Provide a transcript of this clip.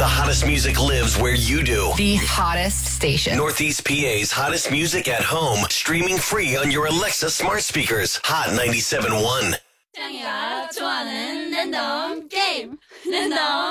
The hottest music lives where you do. The hottest station. Northeast PA's hottest music at home. Streaming free on your Alexa smart speakers. Hot 97.1. 짱이가 좋아하는 랜덤 게임. 랜덤